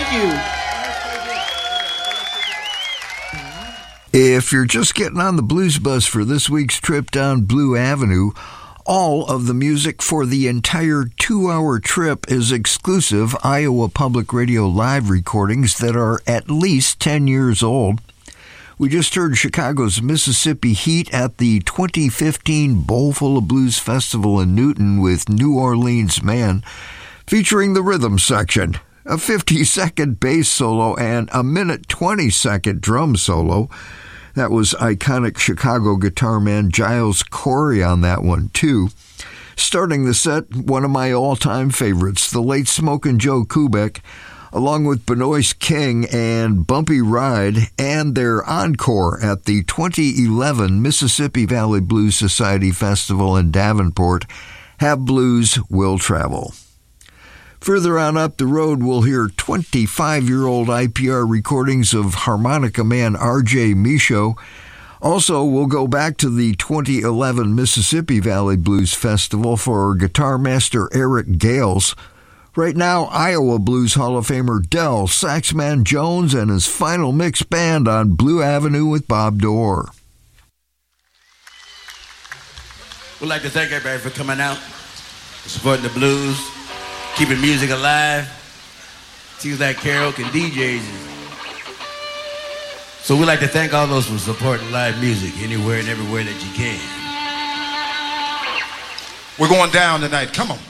Thank you. If you're just getting on the Blues Bus for this week's trip down Blue Avenue, all of the music for the entire 2-hour trip is exclusive Iowa Public Radio live recordings that are at least 10 years old. We just heard Chicago's Mississippi Heat at the 2015 Bowlful of Blues Festival in Newton with New Orleans Man, featuring the rhythm section, a 50-second bass solo, and a 1:20 drum solo. That was iconic Chicago guitar man Giles Corey on that one, too. Starting the set, one of my all-time favorites, the late Smokin' Joe Kubek, along with Benoist King and Bumpy Ride, and their encore at the 2011 Mississippi Valley Blues Society Festival in Davenport, Have Blues, Will Travel. Further on up the road, we'll hear 25-year-old IPR recordings of harmonica man R.J. Michaud. Also, we'll go back to the 2011 Mississippi Valley Blues Festival for guitar master Eric Gales. Right now, Iowa Blues Hall of Famer Del Saxman Jones and his final mix band on Blue Avenue with Bob Dorr. We'd like to thank everybody for coming out, supporting the blues, keeping music alive. Seems like karaoke and DJs. So we'd like to thank all those for supporting live music anywhere and everywhere that you can. We're going down tonight. Come on.